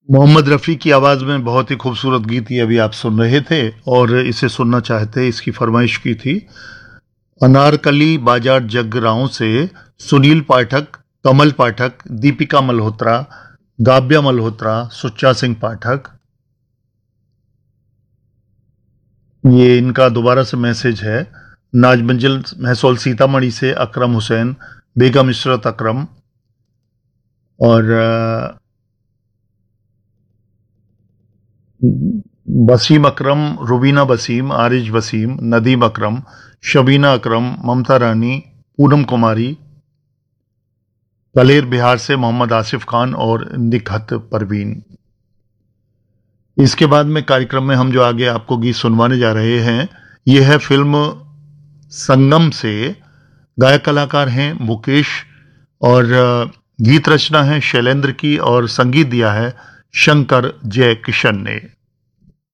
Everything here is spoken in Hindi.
मोहम्मद रफ़ी की आवाज़ में बहुत ही खूबसूरत गीत ये अभी आप सुन रहे थे और इसे सुनना चाहते, इसकी फरमाइश की थी अनारकली बाजार जगरांव से सुनील पाठक, कमल पाठक, दीपिका मल्होत्रा, गाब्या मल्होत्रा, सुच्चा सिंह पाठक। ये इनका दोबारा से मैसेज है। नाजमंजिल महसौल सीतामढ़ी से अकरम हुसैन, बेगम इशरत अकरम और वसीम अकरम, रुबीना वसीम, आरिज वसीम, नदीम अकरम, शबीना अकरम, ममता रानी, पूनम कुमारी, कलेर बिहार से मोहम्मद आसिफ खान और निकहत परवीन। इसके बाद में कार्यक्रम में हम जो आगे आपको गीत सुनवाने जा रहे हैं, ये है फिल्म संगम से। गायक कलाकार हैं मुकेश और गीत रचना है शैलेंद्र की और संगीत दिया है शंकर जय किशन ने।